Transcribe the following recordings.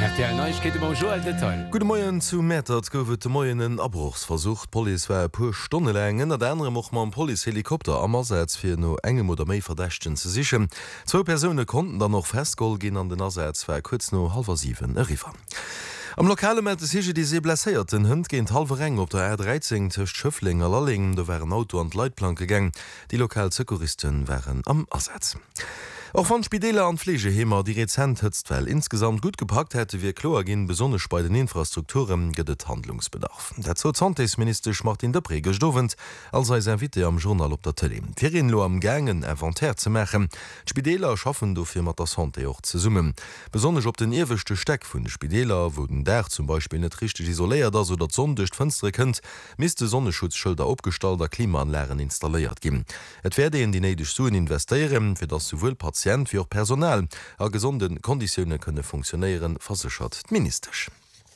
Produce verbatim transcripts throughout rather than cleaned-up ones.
Gute Morgen zu Mettert goufet de Moien en Abbruchsversucht. Poli war pu Stunde längen, dat andere moch man Polihelikopter ammerseits fir no engem oder méi Verdächten ze sichen. Zwo Personen konnten dann noch festgol gin an den Erseits war kurz no halber sieben River. Am lokale Melte sige die se blesséiert den Hund géint halve Reng op der R dreizehn techt Schëffling a Lalling, do wären Auto an Leitplanke geng. Die Lokalsekuristen wären am Ersatz. Auch van Spideler an Pflegehemer die Rezent hëtzt well insgesamt gut gepackt hätte wie Kloer gin besonnech bei den Infrastrukturen gëdet Handlungsbedarf. Der Zozanteisminister Martin Depré gestovent als sei sein Witte am Journal op der Tele. Firin lo am Gängen Inventär ze mechen. Spideler schaffen do fir mat der Santé och ze summen. Besonnech op den ewechte Steck vun de Spideler wurden der zum Beispiel net richtig isoléiert as oder sondecht Fënstre kënnt, miste Sonnenschutzschilder opgestalter Klimaanlären installiert gin. Et werde en die neidech Suen investieren, fir das sowohl Patienten wie auch Personal a gesunden Konditionen könne funktionieren, versichert ministerisch.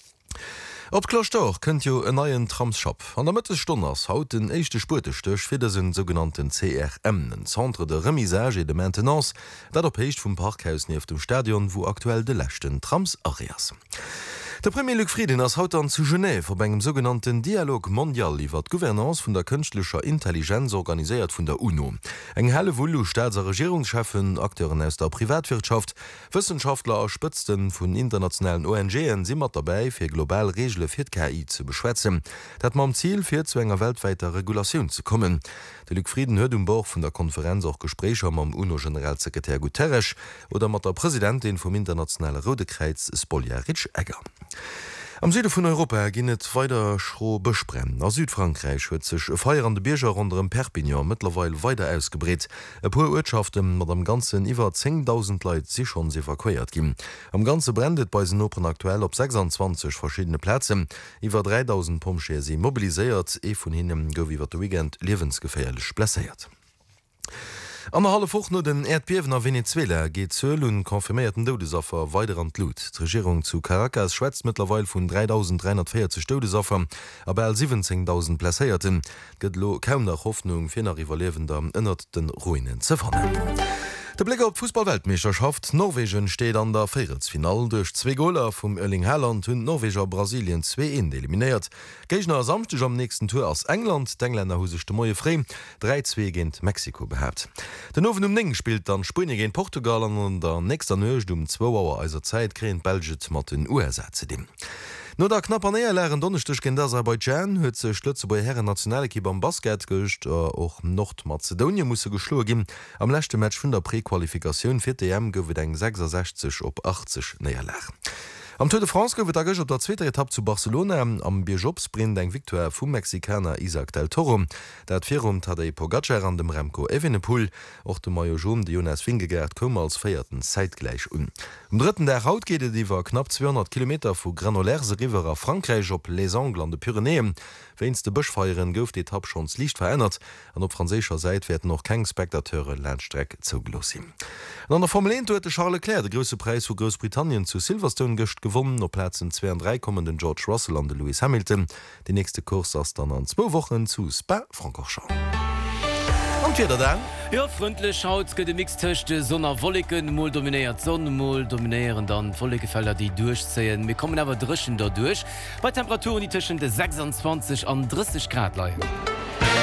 Op Kloster könnt jo en neuen Tramshop. An der Mitte Stonners haut den echte Spurtestöch fir den sogenannten C R M, den Centre de Remisage et de Maintenance, dat op hecht vum Parkhaus nie auf dem Stadion, wo aktuell de lächten Trams areas. Der Premier Luc Frieden as haut an zu Genève op engem sogenannten Dialog mondial iwwer Gouvernance vun der künstlicher Intelligenz organisiert vun der UNO. Eng helle Wulu Staats- a Regierungschefen, Akteuren aus der Privatwirtschaft, Wissenschaftler a Spëtzten vun internationalen O N G si mat dabei fir global Regelle fir K I zu beschwätzen, dat ma am Ziel fir zu enger weltweiter Regulation zu kommen. De Luc Frieden huet um Bauch vun der Konferenz auch Gesprächer am UNO-Generalsekretär Guterres oder mat der Präsidentin vom internationale Rote Kreuz Spolia Ritsch-Egger. Am Süde vun Europa ginnet weiter schro besprennen. A Südfrankreich huet sech e feierande Bierger rund um Perpignan mittlerweile weiter ausgebret. E puer Ortschaften mat am ganzen iwwer zehntausend Leiit sich schon evakuiert gin. Am ganze brendet bei den Open aktuell op sechsundzwanzig verschiedene Plätze. Iwer dreitausend Pomsche sie mobilisiert, e vun hinnen gouf iwwer de Weekend lebensgefährlich blessiert. An der Halle Fucht no den Erdbeben a Venezuela geht Zöl und konfirmierten Todesopfer weiter an Blut. Die Regierung zu Caracas schwätzt mittlerweile von dreitausenddreihundertvierzig Todesopfer, aber als siebenzehntausend Plässierten geht lo kaum nach Hoffnung für nach Überlebender innert den Ruinen zu finden. Der Blick auf Fußball-Weltmeisterschaft. Norwegen steht an der Viertelfinale durch zwei Goler vom Erling Haaland und Norweger Brasilien zwei eins eliminiert. Gegner Samstag am nächsten Tour aus England. Die Engländer haben sich die Moje frei drei zwei gegen Mexiko behauptet. Der Noven um Ning spielt dann Spanien gegen Portugal und der nächste Nöch um zwei Uhr also Zeit kriegen Belgien mit den U S A zu dem. No der knapp an eier lären Donnerstech gin Aserbaidschan huet ze Schlötze bei Herren Nationalki beim Basket gocht och Nordmazedonien musssse geschlo gin. Am lächte Match vun der Präqualifikation fir D M gouft eng sechsundsechzig op achtzig neier lach. Am Tour de France goufet agech op der zweite Etappe zu Barcelona am Bierjobsprint eng Victoire vum Mexikaner Isaac del Toro. Dat Firum Tadej Pogacar an dem Remco Evenepoel, och de Mayo Jaune de Jonas Vingegaard kom als feierten zeitgleich un. Am dritten der Haut gehtet iwwer knapp zweihundert Kilometer vu Granolairs River a Frankreich op Les Angles an de Pyrenäen. Wéins de Bëchfeieren gouf d Etappe schons Licht verändert, an op franzécher Seit werden noch keng Spektateure Landstreck zougelossi. An der Formel eins huete Charles Leclerc de grösse Preis vu Großbritannien zu Silverstone gëcht gewonnen, op Plätzen zwei und drei kommenden George Russell an de Lewis Hamilton. Die nächste Kurs ass dann an zwei Wochen zu Spa-Francorchamps. Und wieder dann? Ja, freundlich schaut gët de Mixtöchte sonner Wolliken, mol dominiert Sonnenmol, dominieren dann Wollegefäller, die durchzählen. Wir kommen aber drschen da durch. Bei Temperaturen die zwischen de sechsundzwanzig an dreißig Grad leiien.